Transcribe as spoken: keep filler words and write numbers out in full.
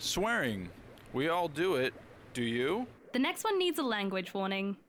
Swearing. We all do it. Do you? The next one needs a language warning.